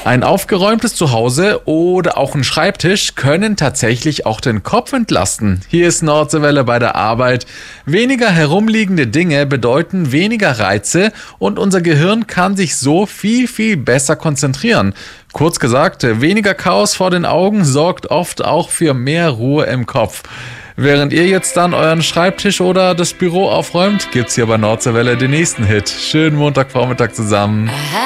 Ein aufgeräumtes Zuhause oder auch ein Schreibtisch können tatsächlich auch den Kopf entlasten. Hier ist Nordseewelle bei der Arbeit. Weniger herumliegende Dinge bedeuten weniger Reize und unser Gehirn kann sich so viel besser konzentrieren. Kurz gesagt, weniger Chaos vor den Augen sorgt oft auch für mehr Ruhe im Kopf. Während ihr jetzt dann euren Schreibtisch oder das Büro aufräumt, gibt's hier bei Nordseewelle den nächsten Hit. Schönen Montagvormittag zusammen.